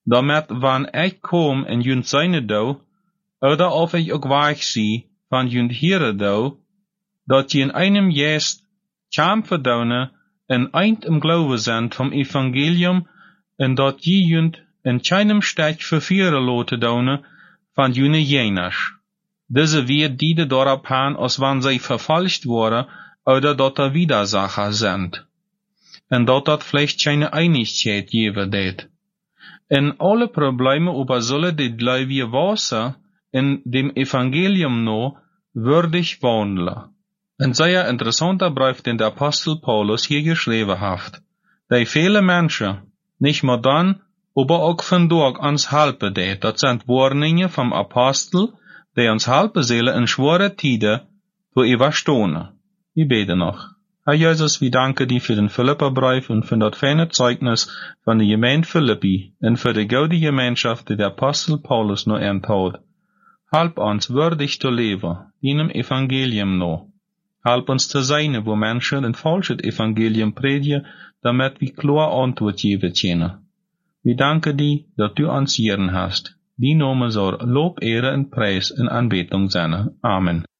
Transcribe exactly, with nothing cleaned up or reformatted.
damit wann ich kom en junt seine dou, oder of ich ook weich zie van junt Heere dou, dat je in einem jest cham verdaune en eind im Glaube sind vom Evangelium en dat je junt in keinem Stech vervieren lote daune van june jenasch. Diese wird die dorop han, als wann sie verfalscht worden, oder dat er Widersacher sind. En dat dat vielleicht keine Einigkeit geben det. In alle Probleme über sollen die Gläubige Wasser in dem Evangelium no würdig wandeln. Ein sehr interessanter Brief, den der Apostel Paulus hier geschrieben hat. Die viele Menschen, nicht nur dann, aber auch von dort ans helpen det. Das sind Warnungen vom Apostel, die uns helpen sollen in schwere Tiden zu überstehen. Wir beten noch. Herr Jesus, wir danken dir für den Philipperbrief und für das feine Zeugnis von der Gemeinde Philippi und für die gute Gemeinschaft, die der Apostel Paulus noch enthält. Halb uns würdig zu leben, deinem Evangelium noch. Halb uns zu sein, wo Menschen ein falsches Evangelium predigen, damit wir klar Antwort geben können. Wir danken dir, dass du uns Herren hast. Die Name soll Lob, Ehre und Preis in Anbetung sein. Amen.